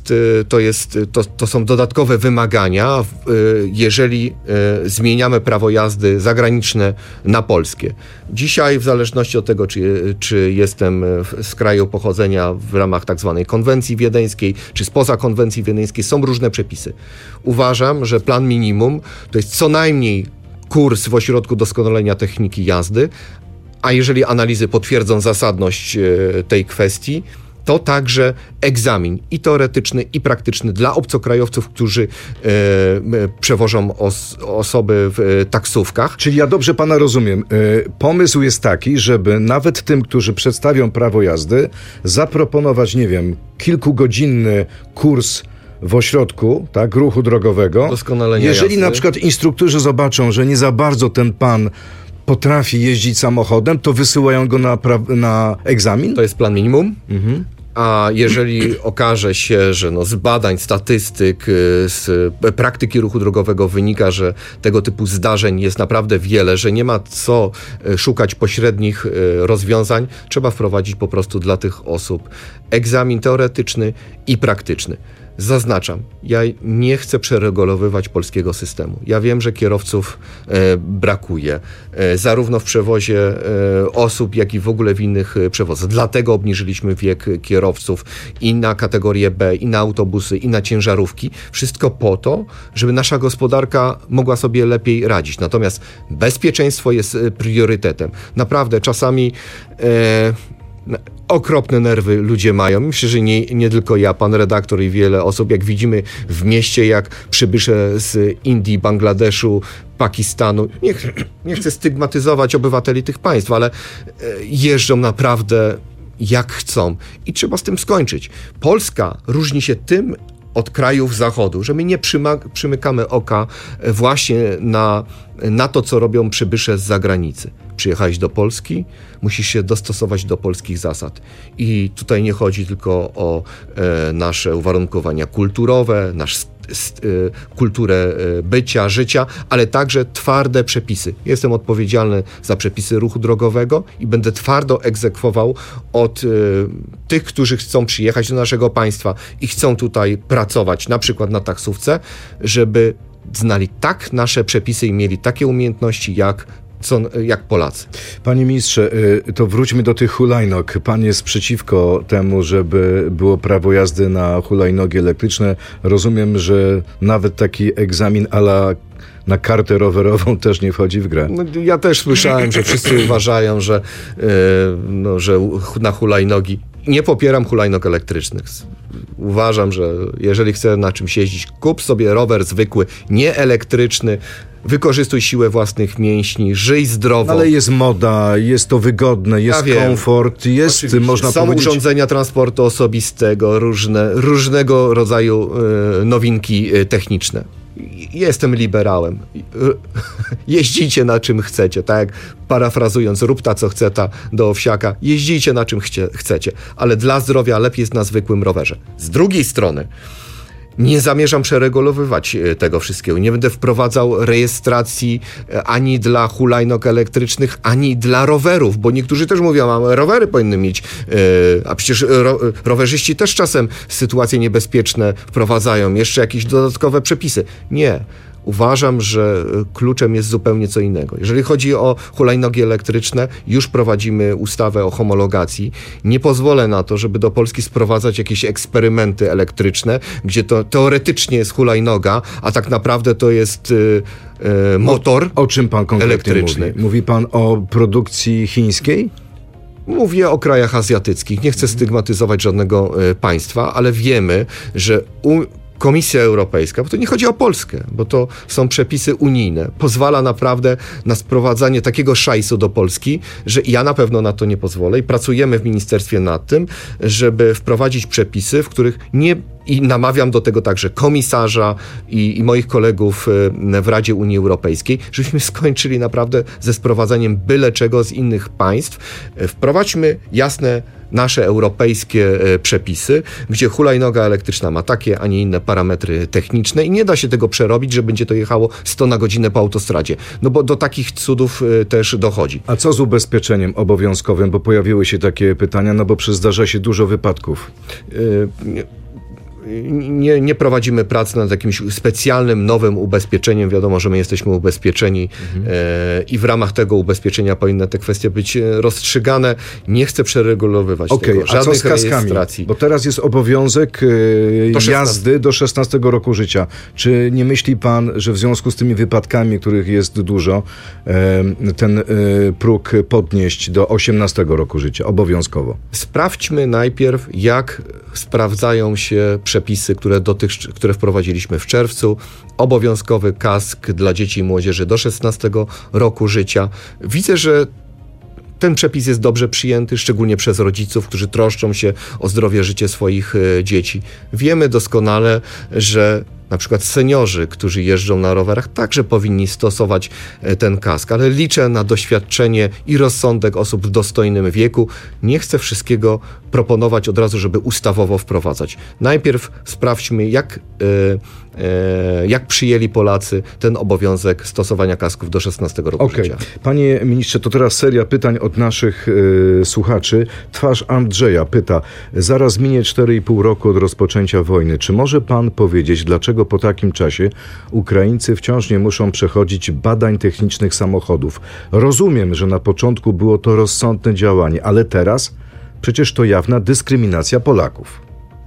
Speaker 11: to są dodatkowe wymagania, jeżeli zmieniamy prawo jazdy zagraniczne na polskie. Dzisiaj w zależności od tego, czy jestem z kraju pochodzenia w ramach tak zwanej konwencji wiedeńskiej, czy spoza konwencji wiedeńskiej, są różne przepisy. Uważam, że plan minimum to jest co najmniej kurs w ośrodku doskonalenia techniki jazdy, a jeżeli analizy potwierdzą zasadność tej kwestii, to także egzamin i teoretyczny, i praktyczny dla obcokrajowców, którzy przewożą osoby w taksówkach.
Speaker 14: Czyli ja dobrze pana rozumiem. Pomysł jest taki, żeby nawet tym, którzy przedstawią prawo jazdy, zaproponować, kilkugodzinny kurs w ośrodku, ruchu drogowego.
Speaker 11: Doskonalenia
Speaker 14: jeżeli
Speaker 11: jazdy.
Speaker 14: Na przykład instruktorzy zobaczą, że nie za bardzo ten pan potrafi jeździć samochodem, to wysyłają go na egzamin?
Speaker 11: To jest plan minimum. Mhm. A jeżeli okaże się, że z badań, statystyk, z praktyki ruchu drogowego wynika, że tego typu zdarzeń jest naprawdę wiele, że nie ma co szukać pośrednich rozwiązań, trzeba wprowadzić po prostu dla tych osób egzamin teoretyczny i praktyczny. Zaznaczam, ja nie chcę przeregulowywać polskiego systemu. Ja wiem, że kierowców brakuje, zarówno w przewozie osób, jak i w ogóle w innych przewozach. Dlatego obniżyliśmy wiek kierowców i na kategorię B, i na autobusy, i na ciężarówki. Wszystko po to, żeby nasza gospodarka mogła sobie lepiej radzić. Natomiast bezpieczeństwo jest priorytetem. Naprawdę, czasami... okropne nerwy ludzie mają. Myślę, że nie tylko ja, pan redaktor i wiele osób, jak widzimy w mieście, jak przybysze z Indii, Bangladeszu, Pakistanu, nie chcę stygmatyzować obywateli tych państw, ale jeżdżą naprawdę jak chcą i trzeba z tym skończyć. Polska różni się tym od krajów zachodu, że my nie przymykamy oka właśnie na to, co robią przybysze z zagranicy. Przyjechałeś do Polski, musisz się dostosować do polskich zasad. I tutaj nie chodzi tylko o nasze uwarunkowania kulturowe, kulturę bycia, życia, ale także twarde przepisy. Jestem odpowiedzialny za przepisy ruchu drogowego i będę twardo egzekwował od tych, którzy chcą przyjechać do naszego państwa i chcą tutaj pracować, na przykład na taksówce, żeby znali tak nasze przepisy i mieli takie umiejętności jak Polacy.
Speaker 14: Panie ministrze, to wróćmy do tych hulajnóg. Pan jest przeciwko temu, żeby było prawo jazdy na hulajnogi elektryczne. Rozumiem, że nawet taki egzamin na kartę rowerową też nie wchodzi w grę.
Speaker 11: Ja też słyszałem, że wszyscy uważają, że na hulajnogi Nie popieram hulajnóg elektrycznych. Uważam, że jeżeli chcę na czymś jeździć, kup sobie rower zwykły, nie elektryczny, wykorzystuj siłę własnych mięśni, żyj zdrowo.
Speaker 14: Ale jest moda, jest to wygodne, jest komfort, jest, oczywiście, można
Speaker 11: są
Speaker 14: powiedzieć...
Speaker 11: urządzenia transportu osobistego, różnego rodzaju nowinki techniczne. Jestem liberałem. Jeździcie na czym chcecie, tak jak parafrazując, rób ta co chce ta do owsiaka, jeździcie na czym chcecie, ale dla zdrowia lepiej jest na zwykłym rowerze. Z drugiej strony nie zamierzam przeregulowywać tego wszystkiego. Nie będę wprowadzał rejestracji ani dla hulajnóg elektrycznych, ani dla rowerów, bo niektórzy też mówią, a rowery powinny mieć, a przecież rowerzyści też czasem sytuacje niebezpieczne wprowadzają, jeszcze jakieś dodatkowe przepisy. Nie. Uważam, że kluczem jest zupełnie co innego. Jeżeli chodzi o hulajnogi elektryczne, już prowadzimy ustawę o homologacji. Nie pozwolę na to, żeby do Polski sprowadzać jakieś eksperymenty elektryczne, gdzie to teoretycznie jest hulajnoga, a tak naprawdę to jest motor.
Speaker 14: O czym pan konkretnie
Speaker 11: elektryczny.
Speaker 14: Mówi pan o produkcji chińskiej?
Speaker 11: Mówię o krajach azjatyckich. Nie chcę stygmatyzować żadnego państwa, ale wiemy, że Komisja Europejska, bo to nie chodzi o Polskę, bo to są przepisy unijne, pozwala naprawdę na sprowadzanie takiego szajsu do Polski, że ja na pewno na to nie pozwolę i pracujemy w ministerstwie nad tym, żeby wprowadzić przepisy, w których nie... I namawiam do tego także komisarza i moich kolegów w Radzie Unii Europejskiej, żebyśmy skończyli naprawdę ze sprowadzaniem byle czego z innych państw. Wprowadźmy jasne nasze europejskie przepisy, gdzie hulajnoga elektryczna ma takie, a nie inne parametry techniczne i nie da się tego przerobić, że będzie to jechało 100 na godzinę po autostradzie. No bo do takich cudów też dochodzi.
Speaker 14: A co z ubezpieczeniem obowiązkowym? Bo pojawiły się takie pytania, no bo zdarza się dużo wypadków.
Speaker 11: Nie prowadzimy prac nad jakimś specjalnym, nowym ubezpieczeniem. Wiadomo, że my jesteśmy ubezpieczeni i w ramach tego ubezpieczenia powinny te kwestie być rozstrzygane. Nie chcę przeregulowywać tego.
Speaker 14: A co z kaskami? Bo teraz jest obowiązek jazdy do 16 roku życia. Czy nie myśli pan, że w związku z tymi wypadkami, których jest dużo, ten próg podnieść do 18 roku życia obowiązkowo?
Speaker 11: Sprawdźmy najpierw, jak sprawdzają się przepisy, które wprowadziliśmy w czerwcu. Obowiązkowy kask dla dzieci i młodzieży do 16 roku życia. Widzę, że ten przepis jest dobrze przyjęty, szczególnie przez rodziców, którzy troszczą się o zdrowie, życie swoich dzieci. Wiemy doskonale, że na przykład seniorzy, którzy jeżdżą na rowerach, także powinni stosować ten kask, ale liczę na doświadczenie i rozsądek osób w dostojnym wieku. Nie chcę wszystkiego proponować od razu, żeby ustawowo wprowadzać. Najpierw sprawdźmy, jak przyjęli Polacy ten obowiązek stosowania kasków do 16 roku życia.
Speaker 14: Panie ministrze, to teraz seria pytań od naszych słuchaczy. Twarz Andrzeja pyta, zaraz minie 4,5 roku od rozpoczęcia wojny. Czy może pan powiedzieć, dlaczego po takim czasie Ukraińcy wciąż nie muszą przechodzić badań technicznych samochodów? Rozumiem, że na początku było to rozsądne działanie, ale teraz przecież to jawna dyskryminacja Polaków.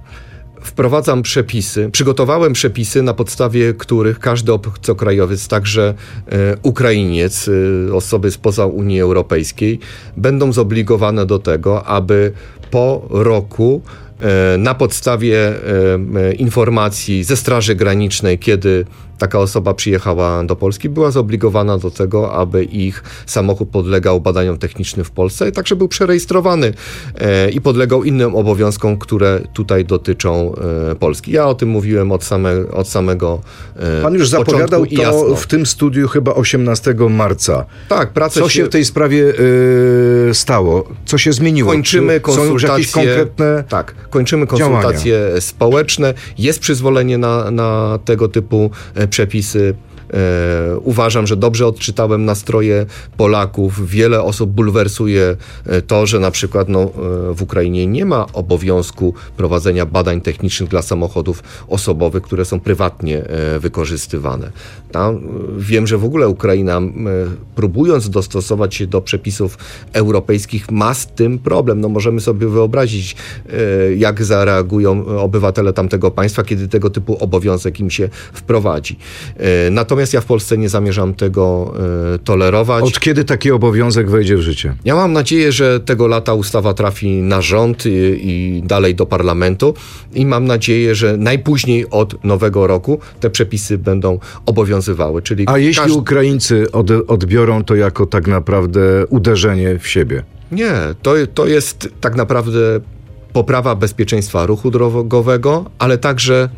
Speaker 11: Przygotowałem przepisy, na podstawie których każdy obcokrajowiec, także Ukrainiec, osoby spoza Unii Europejskiej, będą zobligowane do tego, aby po roku na podstawie informacji ze Straży Granicznej, kiedy taka osoba przyjechała do Polski, była zobligowana do tego, aby ich samochód podlegał badaniom technicznym w Polsce, także był przerejestrowany i podlegał innym obowiązkom, które tutaj dotyczą Polski. Ja o tym mówiłem od samego
Speaker 14: Pan już zapowiadał to
Speaker 11: jasno.
Speaker 14: w tym studiu chyba 18 marca.
Speaker 11: Tak,
Speaker 14: Co się w tej sprawie stało? Co się zmieniło?
Speaker 11: Kończymy konsultacje.
Speaker 14: Są już jakieś konkretne
Speaker 11: kończymy konsultacje społeczne. Jest przyzwolenie na tego typu przepisy. Uważam, że dobrze odczytałem nastroje Polaków. Wiele osób bulwersuje to, że na przykład w Ukrainie nie ma obowiązku prowadzenia badań technicznych dla samochodów osobowych, które są prywatnie wykorzystywane. Wiem, że w ogóle Ukraina, próbując dostosować się do przepisów europejskich, ma z tym problem. Możemy sobie wyobrazić, jak zareagują obywatele tamtego państwa, kiedy tego typu obowiązek im się wprowadzi. Natomiast Natomiast ja w Polsce nie zamierzam tego tolerować.
Speaker 14: Od kiedy taki obowiązek wejdzie w życie?
Speaker 11: Ja mam nadzieję, że tego lata ustawa trafi na rząd i dalej do parlamentu i mam nadzieję, że najpóźniej od nowego roku te przepisy będą obowiązywały. Czyli
Speaker 14: a jeśli Ukraińcy odbiorą to jako tak naprawdę uderzenie w siebie?
Speaker 11: Nie, to jest tak naprawdę poprawa bezpieczeństwa ruchu drogowego, ale także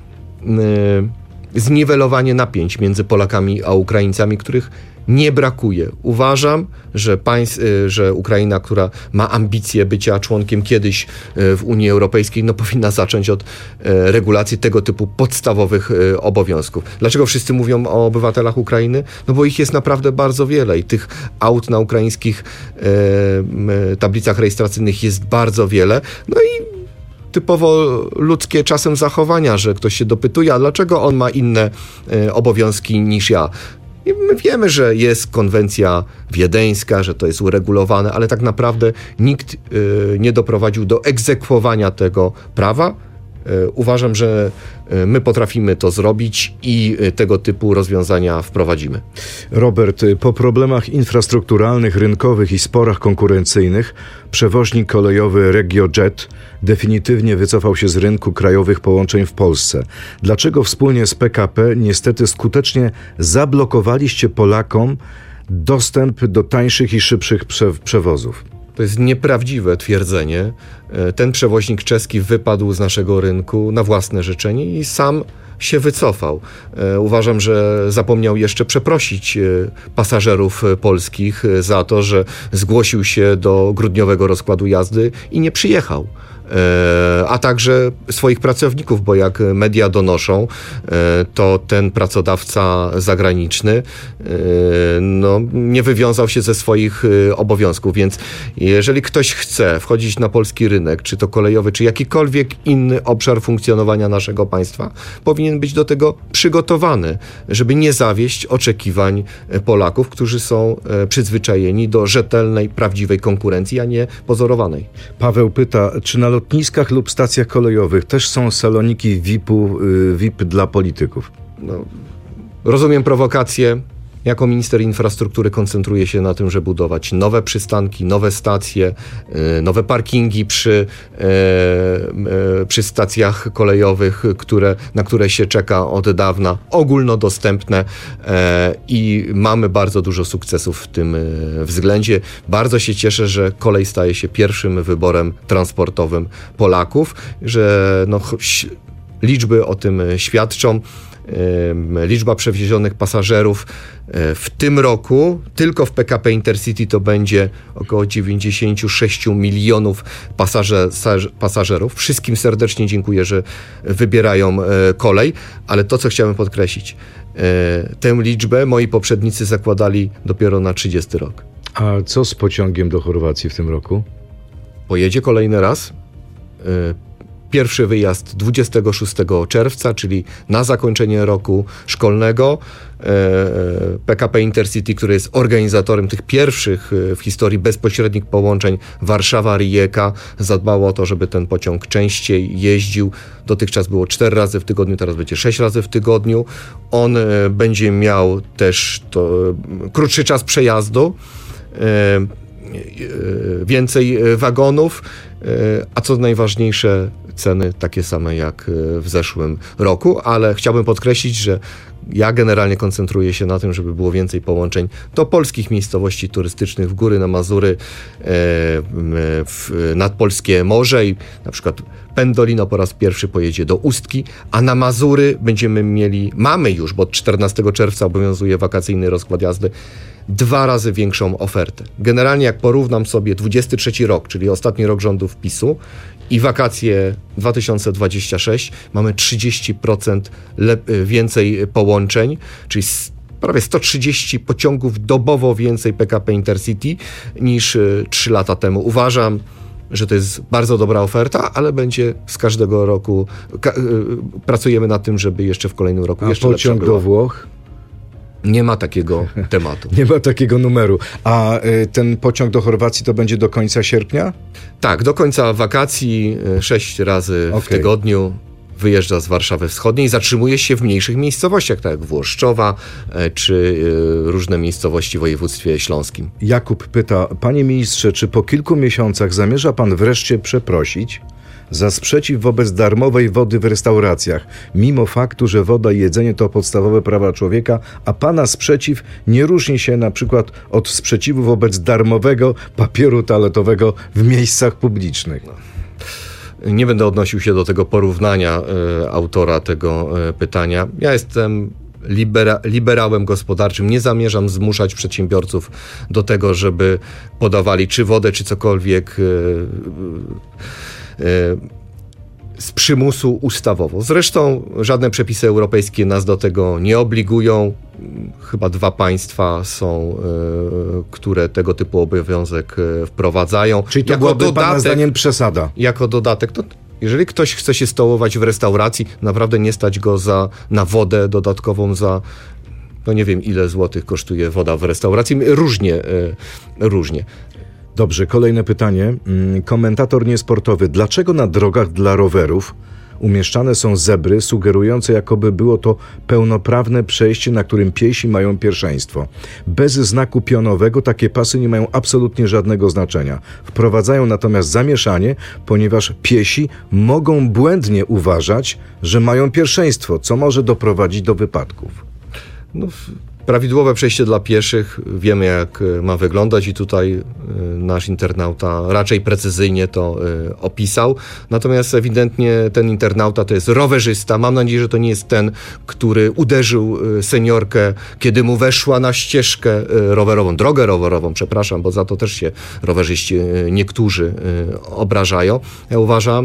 Speaker 11: zniwelowanie napięć między Polakami a Ukraińcami, których nie brakuje. Uważam, że Ukraina, która ma ambicje bycia członkiem kiedyś w Unii Europejskiej, powinna zacząć od regulacji tego typu podstawowych obowiązków. Dlaczego wszyscy mówią o obywatelach Ukrainy? No bo ich jest naprawdę bardzo wiele i tych aut na ukraińskich tablicach rejestracyjnych jest bardzo wiele. No i typowo ludzkie czasem zachowania, że ktoś się dopytuje, a dlaczego on ma inne obowiązki niż ja? I my wiemy, że jest konwencja wiedeńska, że to jest uregulowane, ale tak naprawdę nikt nie doprowadził do egzekwowania tego prawa. Uważam, że my potrafimy to zrobić i tego typu rozwiązania wprowadzimy.
Speaker 14: Robert, po problemach infrastrukturalnych, rynkowych i sporach konkurencyjnych przewoźnik kolejowy RegioJet definitywnie wycofał się z rynku krajowych połączeń w Polsce. Dlaczego wspólnie z PKP niestety skutecznie zablokowaliście Polakom dostęp do tańszych i szybszych przewozów?
Speaker 11: To jest nieprawdziwe twierdzenie. Ten przewoźnik czeski wypadł z naszego rynku na własne życzenie i sam się wycofał. Uważam, że zapomniał jeszcze przeprosić pasażerów polskich za to, że zgłosił się do grudniowego rozkładu jazdy i nie przyjechał. A także swoich pracowników, bo jak media donoszą, to ten pracodawca zagraniczny nie wywiązał się ze swoich obowiązków, więc jeżeli ktoś chce wchodzić na polski rynek, czy to kolejowy, czy jakikolwiek inny obszar funkcjonowania naszego państwa, powinien być do tego przygotowany, żeby nie zawieść oczekiwań Polaków, którzy są przyzwyczajeni do rzetelnej, prawdziwej konkurencji, a nie pozorowanej.
Speaker 14: Paweł pyta, czy na lotniskach lub stacjach kolejowych też są saloniki VIP dla polityków?
Speaker 11: Rozumiem prowokację. Jako minister infrastruktury koncentruję się na tym, żeby budować nowe przystanki, nowe stacje, nowe parkingi przy stacjach kolejowych, na które się czeka od dawna, ogólnodostępne i mamy bardzo dużo sukcesów w tym względzie. Bardzo się cieszę, że kolej staje się pierwszym wyborem transportowym Polaków, że liczby o tym świadczą. Liczba przewiezionych pasażerów w tym roku tylko w PKP Intercity to będzie około 96 milionów pasażerów. Wszystkim serdecznie dziękuję, że wybierają kolej, ale to, co chciałem podkreślić, tę liczbę moi poprzednicy zakładali dopiero na 30 rok.
Speaker 14: A co z pociągiem do Chorwacji w tym roku?
Speaker 11: Pojedzie kolejny raz. Pierwszy wyjazd 26 czerwca, czyli na zakończenie roku szkolnego. PKP Intercity, który jest organizatorem tych pierwszych w historii bezpośrednich połączeń Warszawa-Rijeka, zadbało o to, żeby ten pociąg częściej jeździł. Dotychczas było 4 razy w tygodniu, teraz będzie 6 razy w tygodniu. On będzie miał też krótszy czas przejazdu, więcej wagonów, a co najważniejsze, ceny takie same jak w zeszłym roku, ale chciałbym podkreślić, że ja generalnie koncentruję się na tym, żeby było więcej połączeń do polskich miejscowości turystycznych, w góry, na Mazury, nad Polskie Morze i na przykład Pendolino po raz pierwszy pojedzie do Ustki, a na Mazury mamy już, bo od 14 czerwca obowiązuje wakacyjny rozkład jazdy, 2 razy większą ofertę. Generalnie jak porównam sobie 23 rok, czyli ostatni rok rządów PiS-u i wakacje 2026, mamy 30% więcej połączeń, czyli prawie 130 pociągów dobowo więcej PKP Intercity niż 3 lata temu. Uważam, że to jest bardzo dobra oferta, ale będzie z każdego roku, pracujemy nad tym, żeby jeszcze w kolejnym roku jeszcze lepsza była.
Speaker 14: A pociąg do Włoch?
Speaker 11: Nie ma takiego tematu.
Speaker 14: Nie ma takiego numeru. A ten pociąg do Chorwacji to będzie do końca sierpnia?
Speaker 11: Tak, do końca wakacji, 6 razy w tygodniu. wyjeżdża z Warszawy Wschodniej i zatrzymuje się w mniejszych miejscowościach, tak jak Włoszczowa czy różne miejscowości w województwie śląskim.
Speaker 14: Jakub pyta, panie ministrze, czy po kilku miesiącach zamierza pan wreszcie przeprosić za sprzeciw wobec darmowej wody w restauracjach, mimo faktu, że woda i jedzenie to podstawowe prawa człowieka, a pana sprzeciw nie różni się na przykład od sprzeciwu wobec darmowego papieru toaletowego w miejscach publicznych?
Speaker 11: Nie będę odnosił się do tego porównania autora tego pytania. Ja jestem liberałem gospodarczym. Nie zamierzam zmuszać przedsiębiorców do tego, żeby podawali czy wodę, czy cokolwiek z przymusu ustawowo. Zresztą żadne przepisy europejskie nas do tego nie obligują. Chyba 2 państwa są, które tego typu obowiązek wprowadzają.
Speaker 14: Czyli to byłaby pana zdaniem przesada?
Speaker 11: Jako dodatek. To jeżeli ktoś chce się stołować w restauracji, naprawdę nie stać go na wodę dodatkową za, no nie wiem ile złotych kosztuje woda w restauracji. Różnie.
Speaker 14: Dobrze, kolejne pytanie. Komentator niesportowy. Dlaczego na drogach dla rowerów umieszczane są zebry sugerujące, jakoby było to pełnoprawne przejście, na którym piesi mają pierwszeństwo? Bez znaku pionowego takie pasy nie mają absolutnie żadnego znaczenia. Wprowadzają natomiast zamieszanie, ponieważ piesi mogą błędnie uważać, że mają pierwszeństwo, co może doprowadzić do wypadków.
Speaker 11: Prawidłowe przejście dla pieszych, wiemy jak ma wyglądać i tutaj nasz internauta raczej precyzyjnie to opisał. Natomiast ewidentnie ten internauta to jest rowerzysta. Mam nadzieję, że to nie jest ten, który uderzył seniorkę, kiedy mu weszła na ścieżkę rowerową, drogę rowerową, przepraszam, bo za to też się rowerzyści niektórzy obrażają. Ja uważam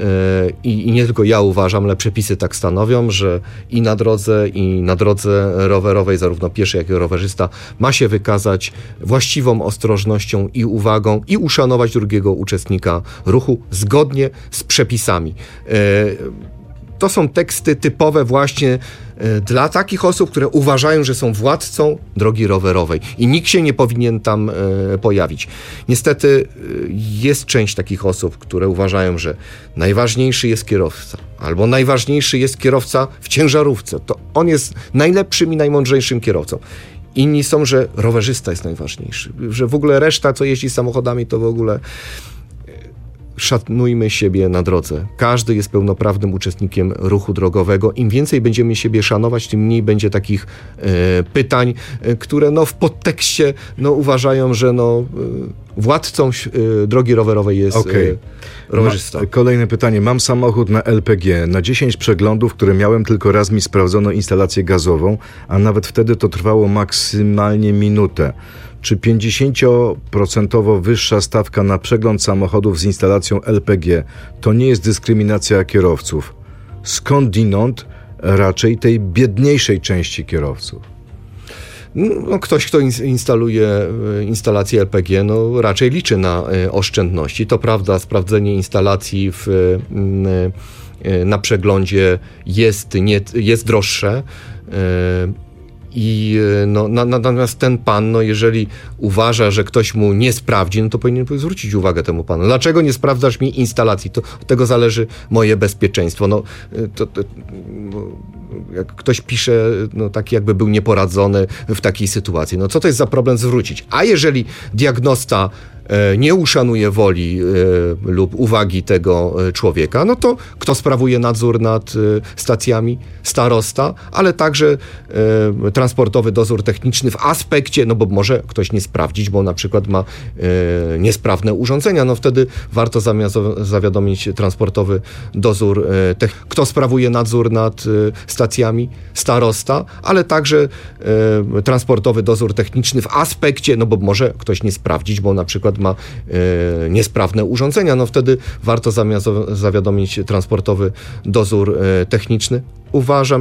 Speaker 11: i nie tylko ja uważam, ale przepisy tak stanowią, że i na drodze rowerowej zarówno pieszy, jak i rowerzysta ma się wykazać właściwą ostrożnością i uwagą i uszanować drugiego uczestnika ruchu zgodnie z przepisami. To są teksty typowe właśnie dla takich osób, które uważają, że są władcą drogi rowerowej i nikt się nie powinien tam pojawić. Niestety jest część takich osób, które uważają, że najważniejszy jest kierowca albo najważniejszy jest kierowca w ciężarówce. To on jest najlepszym i najmądrzejszym kierowcą. Inni są, że rowerzysta jest najważniejszy, że w ogóle reszta, co jeździ samochodami, to w ogóle szanujmy siebie na drodze. Każdy jest pełnoprawnym uczestnikiem ruchu drogowego. Im więcej będziemy siebie szanować, tym mniej będzie takich pytań, które w podtekście uważają, że władcą drogi rowerowej jest rowerzysta.
Speaker 14: Kolejne pytanie. Mam samochód na LPG. Na 10 przeglądów, które miałem, tylko raz mi sprawdzono instalację gazową, a nawet wtedy to trwało maksymalnie minutę. Czy 50% wyższa stawka na przegląd samochodów z instalacją LPG to nie jest dyskryminacja kierowców? Skądinąd raczej tej biedniejszej części kierowców?
Speaker 11: Ktoś, kto instaluje instalację LPG, raczej liczy na oszczędności. To prawda, sprawdzenie instalacji na przeglądzie jest droższe. Natomiast ten pan, jeżeli uważa, że ktoś mu nie sprawdzi, to powinien zwrócić uwagę temu panu. Dlaczego nie sprawdzasz mi instalacji? To od tego zależy moje bezpieczeństwo. Jak ktoś pisze, tak jakby był nieporadzony w takiej sytuacji. Co to jest za problem zwrócić? A jeżeli diagnosta nie uszanuje woli lub uwagi tego człowieka, to kto sprawuje nadzór nad stacjami? Starosta, ale także transportowy dozór techniczny w aspekcie, bo może ktoś nie sprawdzić, bo na przykład ma niesprawne urządzenia, wtedy warto zawiadomić transportowy dozór techniczny. Kto sprawuje nadzór nad stacjami? Starosta, ale także transportowy dozór techniczny w aspekcie, bo może ktoś nie sprawdzić, bo na przykład ma niesprawne urządzenia, wtedy warto zawiadomić transportowy dozór techniczny. Uważam,